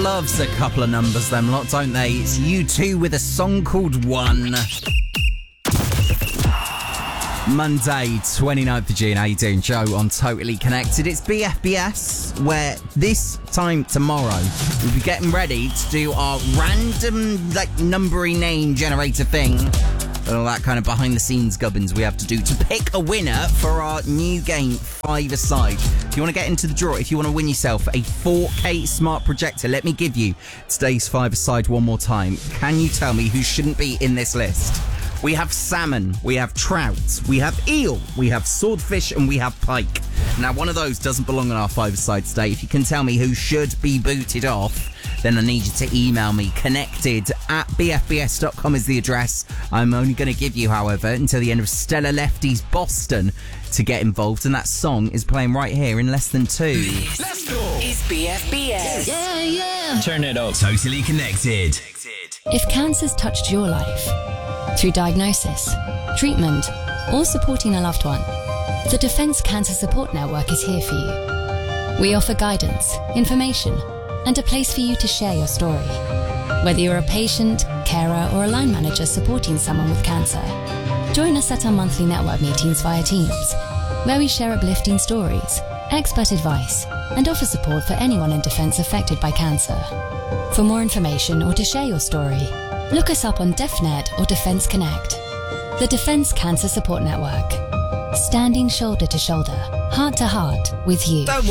loves a couple of numbers, them lot, don't they? It's U2 with a song called One. Monday, 29th of June. How you doing, Joe? On Totally Connected. It's BFBS, where this time tomorrow we'll be getting ready to do our random, numbery name generator thing. And all that kind of behind-the-scenes gubbins we have to do to pick a winner for our new game, Five-A-Side. If you want to get into the draw, if you want to win yourself a 4K smart projector, let me give you today's Five-A-Side one more time. Can you tell me who shouldn't be in this list? We have salmon, we have trout, we have eel, we have swordfish, and we have pike. Now, one of those doesn't belong on our Five-A-Side today. If you can tell me who should be booted off, then I need you to email me. connected@bfbs.com is the address. I'm only going to give you, however, until the end of Stella Lefty's Boston to get involved, and that song is playing right here in less than 2. Let's go! It's BFBS. Yeah. Turn it up. Totally Connected. If cancer's touched your life, through diagnosis, treatment, or supporting a loved one, the Defence Cancer Support Network is here for you. We offer guidance, information, and a place for you to share your story. Whether you're a patient, carer, or a line manager supporting someone with cancer, join us at our monthly network meetings via Teams, where we share uplifting stories, expert advice, and offer support for anyone in Defence affected by cancer. For more information or to share your story, look us up on DefNet or Defence Connect. The Defence Cancer Support Network. Standing shoulder to shoulder, heart to heart with you. Don't